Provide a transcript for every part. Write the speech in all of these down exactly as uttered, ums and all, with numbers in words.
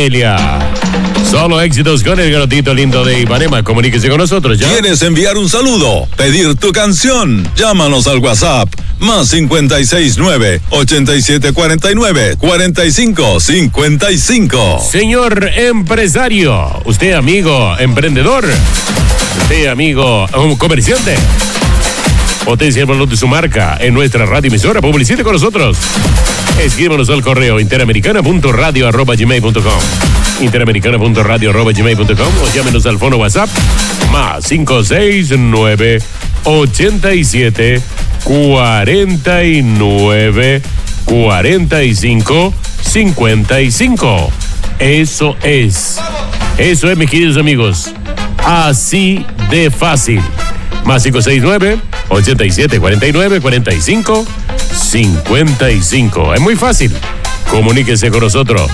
familia. Solo éxitos con el garotito lindo de Ipanema. Comuníquese con nosotros ya. ¿Quieres enviar un saludo? ¿Pedir tu canción? Llámanos al WhatsApp. Más cincuenta y seis nueve, ochenta y siete cuarenta y nueve, cuarenta y cinco cincuenta y cinco. Señor empresario, usted amigo emprendedor, usted amigo um, comerciante, potencia el valor de su marca en nuestra radio emisora. Publicite con nosotros. Escríbanos al correo interamericana punto radio arroba gmail punto com, interamericana punto radio arroba gmail punto com, o llámenos al fono WhatsApp más cinco seis nueve, ochenta y siete cuarenta y nueve, cuarenta y cinco cincuenta y cinco. Eso es. Eso es, mis queridos amigos. Así de fácil. Más cinco seis nueve, ochenta y siete cuarenta y nueve, cuarenta y cinco cincuenta y cinco. Es muy fácil. Comuníquese con nosotros.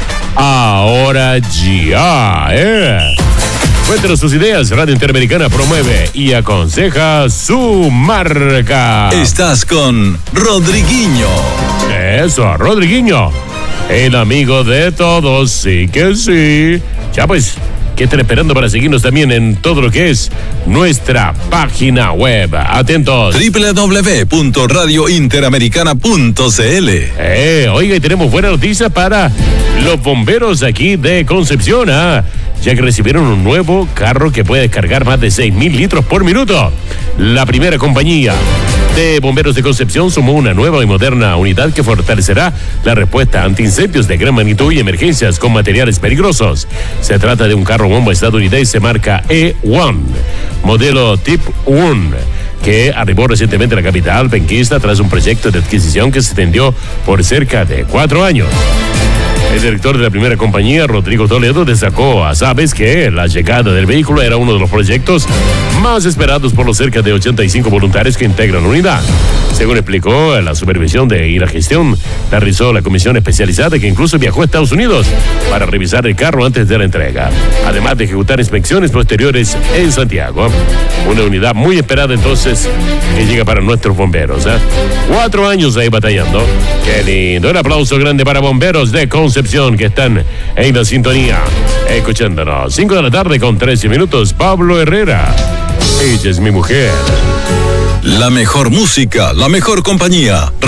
Ahora ya, ¿eh? Cuéntenos sus ideas. Radio Interamericana promueve y aconseja su marca. Estás con Rodriguinho. Eso, Rodriguinho. El amigo de todos, sí que sí. Ya pues, ¿qué están esperando para seguirnos también en todo lo que es nuestra página web? Atentos. doble u doble u doble u punto radio interamericana punto c l. Eh, oiga, y tenemos buena noticia para los bomberos aquí de Concepción, ¿ah? Ya que recibieron un nuevo carro que puede descargar más de seis mil litros por minuto. La primera compañía de bomberos de Concepción sumó una nueva y moderna unidad que fortalecerá la respuesta ante incendios de gran magnitud y emergencias con materiales peligrosos. Se trata de un carro bomba estadounidense marca E uno, modelo Type uno, que arribó recientemente a la capital penquista tras un proyecto de adquisición que se extendió por cerca de cuatro años. El director de la primera compañía, Rodrigo Toledo, destacó a Sabes que la llegada del vehículo era uno de los proyectos más esperados por los cerca de ochenta y cinco voluntarios que integran la unidad. Según explicó, la supervisión de y la gestión la realizó la comisión especializada que incluso viajó a Estados Unidos para revisar el carro antes de la entrega, además de ejecutar inspecciones posteriores en Santiago. Una unidad muy esperada entonces que llega para nuestros bomberos, ¿eh? Cuatro años ahí batallando. Qué lindo. Un aplauso grande para bomberos de Concepción que están en la sintonía, escuchándonos. Cinco de la tarde con trece minutos. Pablo Herrera. Ella es mi mujer. La mejor música, la mejor compañía.